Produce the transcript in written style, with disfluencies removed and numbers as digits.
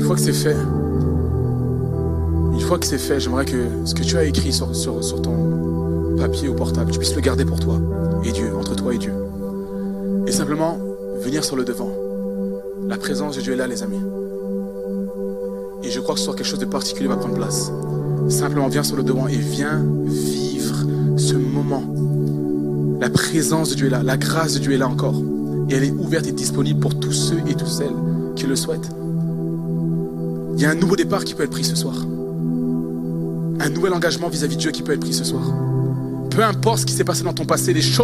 fois que c'est fait, j'aimerais que ce que tu as écrit sur ton papier ou portable, tu puisses le garder pour toi et Dieu, entre toi et Dieu. Et simplement venir sur le devant. La présence de Dieu est là, les amis. Et je crois que ce soir, quelque chose de particulier va prendre place. Simplement viens sur le devant et viens vivre ce moment. La présence de Dieu est là, la grâce de Dieu est là encore. Et elle est ouverte et disponible pour tous ceux et toutes celles qui le souhaitent. Il y a un nouveau départ qui peut être pris ce soir. Un nouvel engagement vis-à-vis de Dieu qui peut être pris ce soir. Peu importe ce qui s'est passé dans ton passé, les choses